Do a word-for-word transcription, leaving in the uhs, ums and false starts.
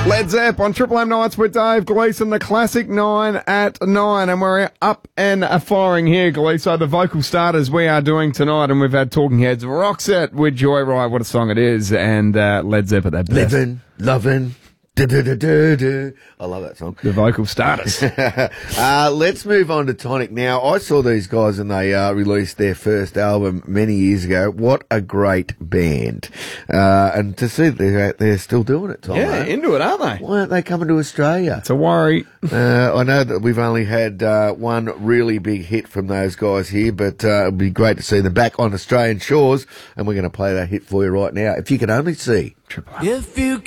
Led Zepp on Triple M Nights with Dave Gleeson, the classic nine at nine, and we're up and firing here, Gleeson. The vocal starters we are doing tonight, and we've had Talking Heads, Roxette with Joyride, what a song it is, and uh, Led Zepp at that best. Living, loving. Du, du, du, du, du. I love that song. The vocal starters. uh, let's move on to Tonic now. I saw these guys and they uh, released their first album many years ago. What a great band. Uh, and to see that they're, they're still doing it, Tom. Yeah, eh? into it, aren't they? Why aren't they coming to Australia? It's a worry. Uh, I know that we've only had uh, one really big hit from those guys here, but uh, it'd be great to see them back on Australian shores, and we're going to play that hit for you right now. If you could only see. Triple M. If you